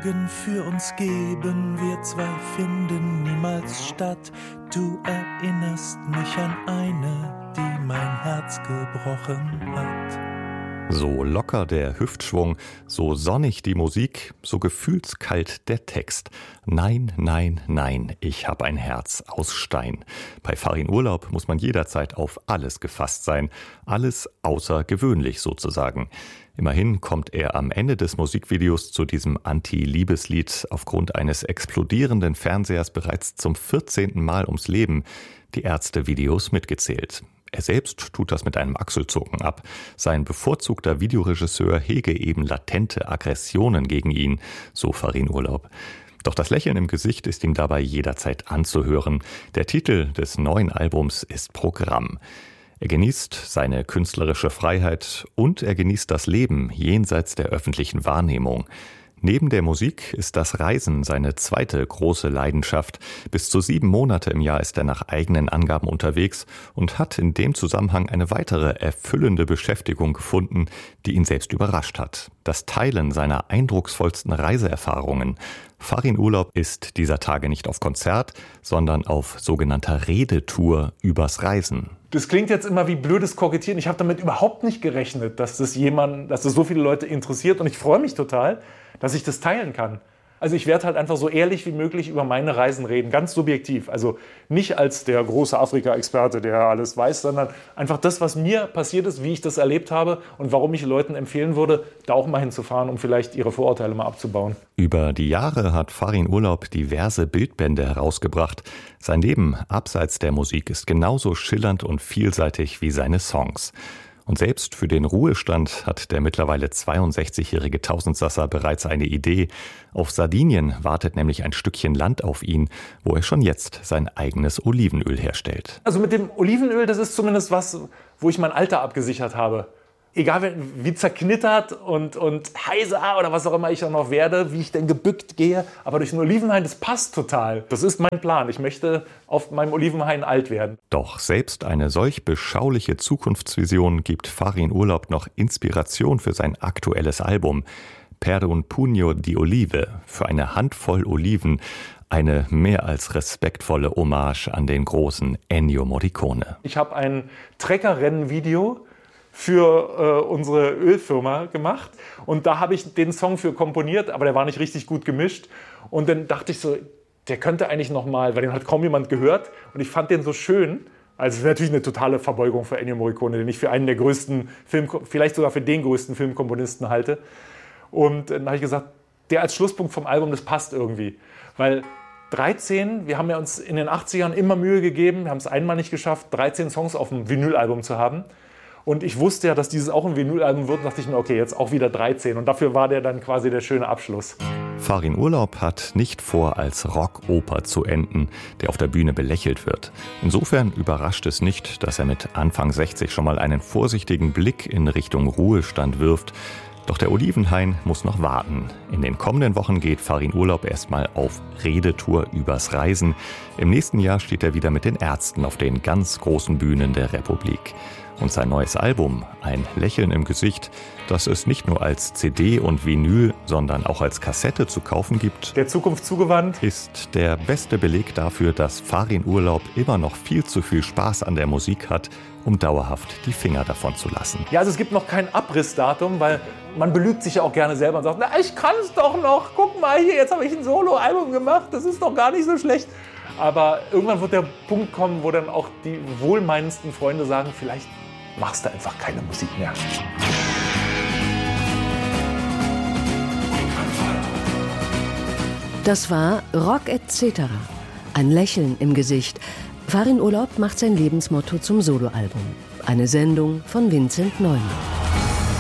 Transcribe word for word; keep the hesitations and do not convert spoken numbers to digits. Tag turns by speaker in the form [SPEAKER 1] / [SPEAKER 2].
[SPEAKER 1] morgen für uns geben, wir zwei finden niemals statt. Du erinnerst mich an eine, die mein Herz gebrochen hat.
[SPEAKER 2] So locker der Hüftschwung, so sonnig die Musik, so gefühlskalt der Text. Nein, nein, nein, ich hab ein Herz aus Stein. Bei Farin Urlaub muss man jederzeit auf alles gefasst sein. Alles außergewöhnlich sozusagen. Immerhin kommt er am Ende des Musikvideos zu diesem Anti-Liebeslied aufgrund eines explodierenden Fernsehers bereits zum vierzehnten Mal ums Leben. Die Ärzte-Videos mitgezählt. Er selbst tut das mit einem Achselzucken ab. Sein bevorzugter Videoregisseur hege eben latente Aggressionen gegen ihn, so Farin Urlaub. Doch das Lächeln im Gesicht ist ihm dabei jederzeit anzuhören. Der Titel des neuen Albums ist Programm. Er genießt seine künstlerische Freiheit und er genießt das Leben jenseits der öffentlichen Wahrnehmung. Neben der Musik ist das Reisen seine zweite große Leidenschaft. Bis zu sieben Monate im Jahr ist er nach eigenen Angaben unterwegs und hat in dem Zusammenhang eine weitere erfüllende Beschäftigung gefunden, die ihn selbst überrascht hat. Das Teilen seiner eindrucksvollsten Reiseerfahrungen. Farin Urlaub ist dieser Tage nicht auf Konzert, sondern auf sogenannter Redetour übers Reisen.
[SPEAKER 3] Das klingt jetzt immer wie blödes Kokettieren. Ich habe damit überhaupt nicht gerechnet, dass das jemand, dass das so viele Leute interessiert. Und ich freue mich total, dass ich das teilen kann. Also ich werde halt einfach so ehrlich wie möglich über meine Reisen reden, ganz subjektiv. Also nicht als der große Afrika-Experte, der alles weiß, sondern einfach das, was mir passiert ist, wie ich das erlebt habe und warum ich Leuten empfehlen würde, da auch mal hinzufahren, um vielleicht ihre Vorurteile mal abzubauen.
[SPEAKER 2] Über die Jahre hat Farin Urlaub diverse Bildbände herausgebracht. Sein Leben abseits der Musik ist genauso schillernd und vielseitig wie seine Songs. Und selbst für den Ruhestand hat der mittlerweile zweiundsechzigjährige Tausendsasser bereits eine Idee. Auf Sardinien wartet nämlich ein Stückchen Land auf ihn, wo er schon jetzt sein eigenes Olivenöl herstellt.
[SPEAKER 3] Also mit dem Olivenöl, das ist zumindest was, wo ich mein Alter abgesichert habe. Egal wie zerknittert und, und heiser oder was auch immer ich dann noch werde, wie ich denn gebückt gehe, aber durch den Olivenhain, das passt total. Das ist mein Plan. Ich möchte auf meinem Olivenhain alt werden.
[SPEAKER 2] Doch selbst eine solch beschauliche Zukunftsvision gibt Farin Urlaub noch Inspiration für sein aktuelles Album. Per un pugno di olive, für eine Handvoll Oliven. Eine mehr als respektvolle Hommage an den großen Ennio Morricone.
[SPEAKER 3] Ich habe ein Treckerrennen-Video für äh, unsere Ölfirma gemacht und da habe ich den Song für komponiert, aber der war nicht richtig gut gemischt und dann dachte ich so, der könnte eigentlich noch mal, weil den hat kaum jemand gehört und ich fand den so schön, also es ist natürlich eine totale Verbeugung für Ennio Morricone, den ich für einen der größten Film, vielleicht sogar für den größten Filmkomponisten halte und dann habe ich gesagt, der als Schlusspunkt vom Album, das passt irgendwie, weil dreizehn, wir haben ja uns in den achtzigern immer Mühe gegeben, wir haben es einmal nicht geschafft, dreizehn Songs auf dem Vinylalbum zu haben. Und ich wusste ja, dass dieses auch ein Vinylalbum wird, dachte ich mir, okay, jetzt auch wieder dreizehn. Und dafür war der dann quasi der schöne Abschluss.
[SPEAKER 2] Farin Urlaub hat nicht vor, als Rockoper zu enden, der auf der Bühne belächelt wird. Insofern überrascht es nicht, dass er mit Anfang sechzig schon mal einen vorsichtigen Blick in Richtung Ruhestand wirft. Doch der Olivenhain muss noch warten. In den kommenden Wochen geht Farin Urlaub erstmal auf Redetour übers Reisen. Im nächsten Jahr steht er wieder mit den Ärzten auf den ganz großen Bühnen der Republik. Und sein neues Album, Ein Lächeln im Gesicht, das es nicht nur als C D und Vinyl, sondern auch als Kassette zu kaufen gibt,
[SPEAKER 3] der Zukunft zugewandt,
[SPEAKER 2] ist der beste Beleg dafür, dass Farin Urlaub immer noch viel zu viel Spaß an der Musik hat, um dauerhaft die Finger davon zu lassen.
[SPEAKER 3] Ja, also es gibt noch kein Abrissdatum, weil man belügt sich ja auch gerne selber und sagt, na, ich kann es doch noch, guck mal hier, jetzt habe ich ein Solo-Album gemacht, das ist doch gar nicht so schlecht. Aber irgendwann wird der Punkt kommen, wo dann auch die wohlmeinendsten Freunde sagen, vielleicht machst du einfach keine Musik mehr.
[SPEAKER 4] Das war Rock et cetera. Ein Lächeln im Gesicht. Farin Urlaub macht sein Lebensmotto zum Soloalbum. Eine Sendung von Vincent Neumann.